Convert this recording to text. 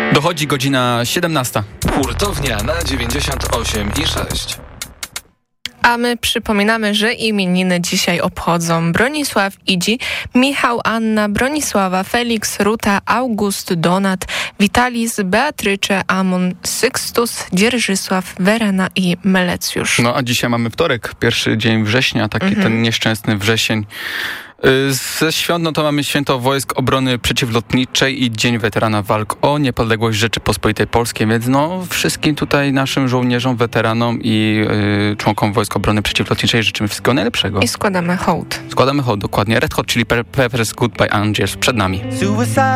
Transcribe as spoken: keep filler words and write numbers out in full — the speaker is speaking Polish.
Dochodzi godzina siedemnasta. Hurtownia na dziewięćdziesiąt osiem i sześć. A my przypominamy, że imieniny dzisiaj obchodzą Bronisław Idzi, Michał, Anna, Bronisława, Felix, Ruta, August, Donat, Witalis, Beatrycze, Amon, Sykstus, Dzierżysław, Werena i Melecjusz. No a dzisiaj mamy wtorek, pierwszy dzień września, taki mhm. ten nieszczęsny wrzesień. Ze świąt no to mamy Święto Wojsk Obrony Przeciwlotniczej i Dzień Weterana Walk o Niepodległość Rzeczypospolitej Polskiej, więc no wszystkim tutaj naszym żołnierzom, weteranom i y, członkom Wojsk Obrony Przeciwlotniczej życzymy wszystkiego najlepszego. I składamy hołd. Składamy hołd, dokładnie. Red Hot Chili Peppers, Goodbye Angels przed nami.